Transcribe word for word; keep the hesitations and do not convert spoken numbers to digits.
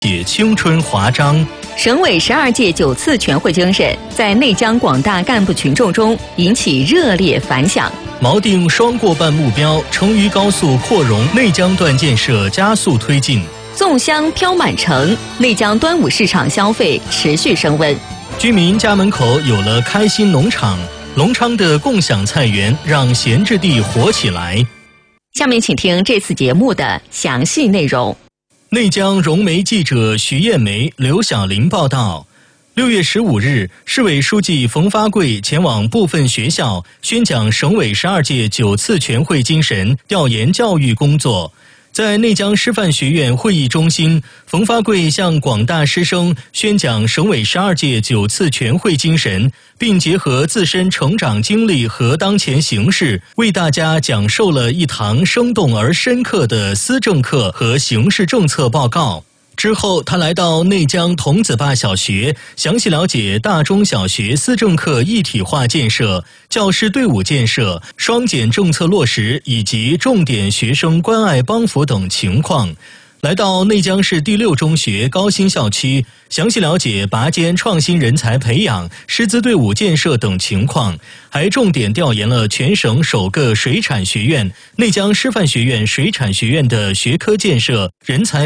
写青春华章。 省委十二届九次全会精神在内江广大干部群众中引起热烈反响。 锚定双过半目标，成渝高速扩容内江段建设加速推进。 粽香飘满城，内江端午市场消费持续升温。 居民家门口有了开心农场，隆昌的共享菜园让闲置地活起来。 下面请听这次节目的详细内容。 内江融媒记者徐艳梅、刘晓玲报道。六月十五日，市委书记冯发贵前往部分学校宣讲省委十二届九次全会精神调研教育工作。在内江师范学院会议中心，冯发贵向广大师生宣讲省委十二届九次全会精神，并结合自身成长经历和当前形势，为大家讲授了一堂生动而深刻的思政课和形势政策报告。之后，他来到内江童子坝小学，详细了解大中小学思政课一体化建设、教师队伍建设、双减政策落实以及重点学生关爱帮扶等情况。来到内江市第六中学高新校区，详细了解拔尖创新人才培养、师资队伍建设等情况，还重点调研了全省首个水产学院——内江师范学院水产学院的学科建设、人才